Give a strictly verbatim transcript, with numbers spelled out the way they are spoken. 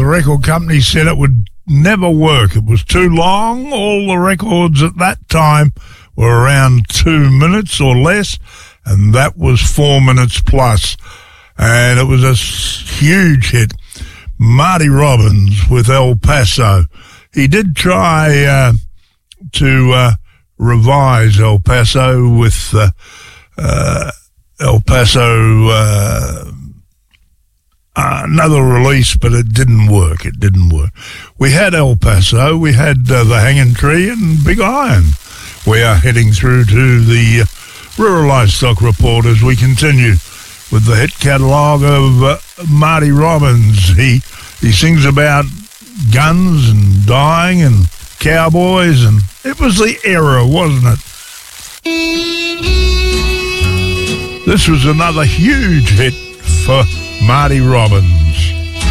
the record company said it would never work. It was too long. All the records at that time were around two minutes or less, and that was four minutes plus. And it was a huge hit. Marty Robbins with El Paso. He did try uh, to uh, revise El Paso with uh, uh, El Paso, uh, uh, another release, but it didn't work. It didn't work. We had El Paso, we had uh, The Hanging Tree and Big Iron. We are heading through to the uh, Rural Livestock Report as we continue with the hit catalogue of uh, Marty Robbins. He he sings about guns and dying and cowboys, and it was the era, wasn't it? This was another huge hit for Marty Robbins.